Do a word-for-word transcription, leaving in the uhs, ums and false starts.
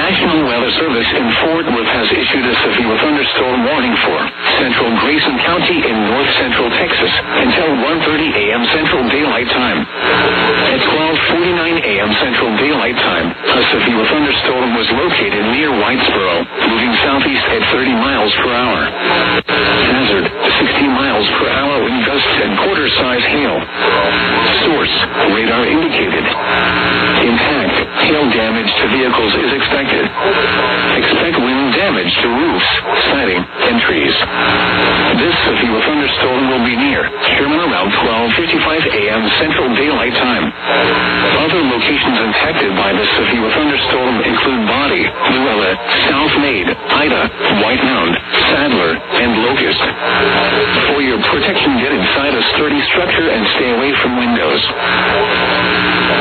National Weather Service in Fort Worth has issued a severe thunderstorm warning for central Grayson County in north central Texas until one thirty a.m. Central Daylight Time. At twelve forty-nine a.m. Central Daylight Time, a severe thunderstorm was located near Whitesboro, moving southeast at thirty miles per hour. Hazard, sixty miles per hour wind gusts and quarter-size hail. Source, radar indicated. Impact, hail damage to vehicles is expected. Expect wind damage to roofs, siding, and trees. This severe thunderstorm will be near Sherman around twelve fifty-five a.m. Central Daylight Time. Other locations impacted by this severe thunderstorm include Body, Luella, South Maid, Ida, White Mound, Sadler, and Locust. For your protection, get inside a sturdy structure and stay away from windows.